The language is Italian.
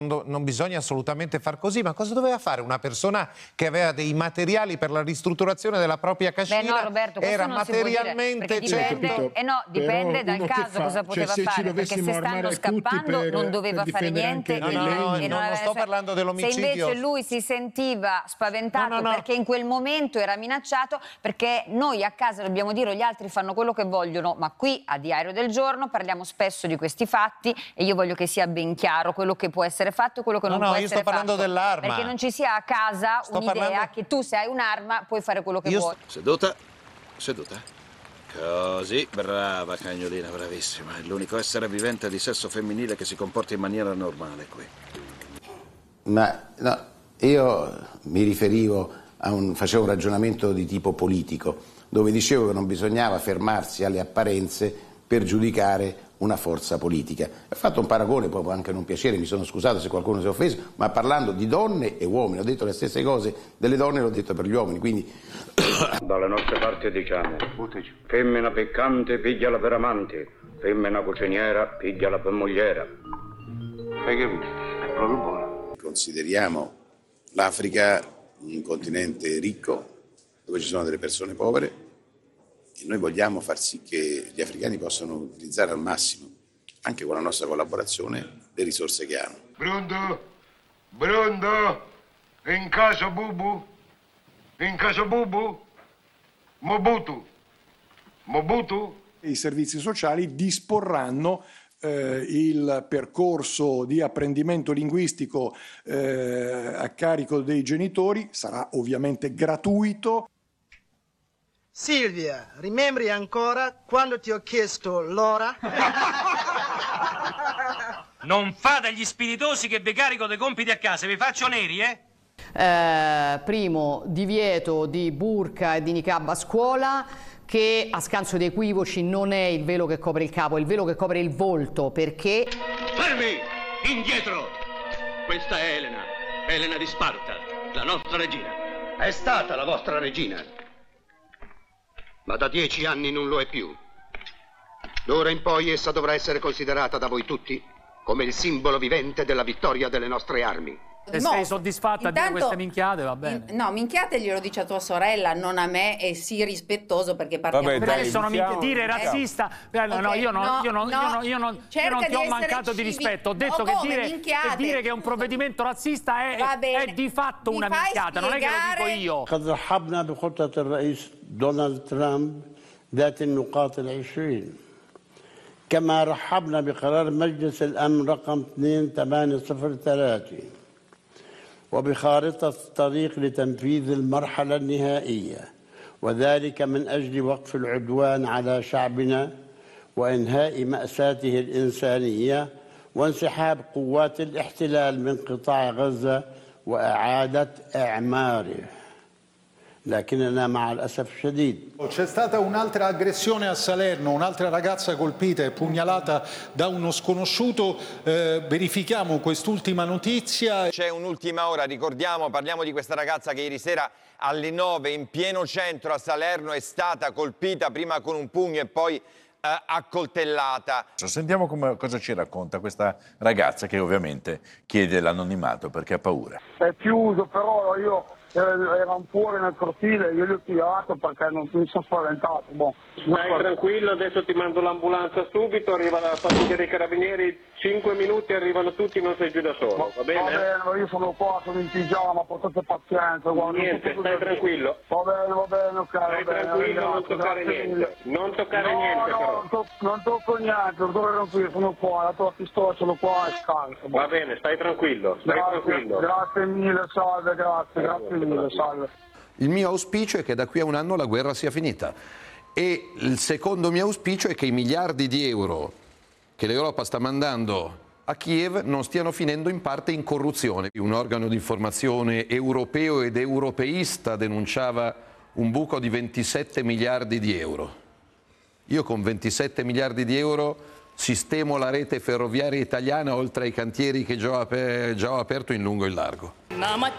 Non bisogna assolutamente far così, ma cosa doveva fare una persona che aveva dei materiali per la ristrutturazione della propria cascina? Beh no, Roberto, era non si può dire, materialmente dipende dal caso cosa poteva fare, perché se stanno scappando non doveva fare niente non sto parlando dell'omicidio. Se invece lui si sentiva spaventato perché in quel momento era minacciato, perché noi a casa dobbiamo dire gli altri fanno quello che vogliono, ma qui a Diario del Giorno parliamo spesso di questi fatti e io voglio che sia ben chiaro quello che può essere fatto e quello che non può essere fatto. Io sto parlando dell'arma. Perché non ci sia a casa un'idea che tu se hai un'arma puoi fare quello che vuoi. Seduta, seduta. Così, brava cagnolina, bravissima. È l'unico essere vivente di sesso femminile che si comporta in maniera normale qui. Ma no, io mi riferivo facevo un ragionamento di tipo politico, dove dicevo che non bisognava fermarsi alle apparenze per giudicare una forza politica. Ho fatto un paragone, può anche non piacere, mi sono scusato se qualcuno si è offeso, ma parlando di donne e uomini, ho detto le stesse cose delle donne, l'ho detto per gli uomini, quindi... Dalle nostre parti diciamo, femmina peccante pigliala per amante, femmina cuciniera pigliala per mogliera. Hai capito? È proprio buono. Consideriamo l'Africa un continente ricco, dove ci sono delle persone povere, e noi vogliamo far sì che gli africani possano utilizzare al massimo, anche con la nostra collaborazione, le risorse che hanno. Pronto? Pronto? In casa Bubu? In casa Bubu? Mobutu? Mobutu? I servizi sociali disporranno il percorso di apprendimento linguistico a carico dei genitori, sarà ovviamente gratuito. Silvia, rimembri ancora quando ti ho chiesto l'ora? Non fate gli spiritosi che vi carico dei compiti a casa, vi faccio neri, Primo, divieto di burka e di niqab a scuola, che a scanso di equivoci non è il velo che copre il capo, è il velo che copre il volto, perché... Fermi! Indietro! Questa è Elena, Elena di Sparta, la nostra regina. È stata la vostra regina, ma da 10 anni non lo è più. D'ora in poi essa dovrà essere considerata da voi tutti come il simbolo vivente della vittoria delle nostre armi. Se sei soddisfatta di queste minchiate, va bene. No, minchiate glielo dice a tua sorella, non a me, e sii rispettoso perché parliamo. Vabbè, dai, sono dire razzista. Io non ti ho mancato di rispetto. Ho detto che dire che è un provvedimento razzista è di fatto una minchiata, non è che lo dico io. قد رحبنا بخطة الرئيس دونالد ترامب ذات النقاط ال20 كما رحبنا بقرار مجلس الأمن رقم 2803 وبخارطة الطريق لتنفيذ المرحلة النهائية وذلك من أجل وقف العدوان على شعبنا وإنهاء مأساته الإنسانية وانسحاب قوات الاحتلال من قطاع غزة وإعادة إعماره. لكننا مع الأسف الشديد. C'è stata un'altra aggressione a Salerno, un'altra ragazza colpita e pugnalata da uno sconosciuto. Verifichiamo quest'ultima notizia. C'è un'ultima ora, parliamo di questa ragazza che ieri sera alle 9 in pieno centro a Salerno è stata colpita prima con un pugno e poi accoltellata. Sentiamo cosa ci racconta questa ragazza che ovviamente chiede l'anonimato perché ha paura. È chiuso, però erano fuori nel cortile, io gli ho tirato perché non mi sono spaventato. Stai tranquillo, adesso ti mando l'ambulanza subito, arriva la pattuglia dei carabinieri, 5 minuti arrivano tutti, non sei giù da solo, va bene? Va bene, io sono qua, sono in pigiama, portate pazienza. Niente, stai tranquillo. Va bene, ok. Stai tranquillo, non toccare niente. Non toccare niente però. Non tocco niente, sono qua, la tua pistola ce l'ho qua e scarico. Va bene, stai tranquillo, tranquillo. Grazie mille, salve, grazie mille, salve. Il mio auspicio è che da qui a un anno la guerra sia finita e il secondo mio auspicio è che i miliardi di euro che l'Europa sta mandando a Kiev non stiano finendo in parte in corruzione. Un organo di informazione europeo ed europeista denunciava un buco di 27 miliardi di euro. Io con 27 miliardi di euro sistemo la rete ferroviaria italiana oltre ai cantieri che già ho aperto in lungo e in largo.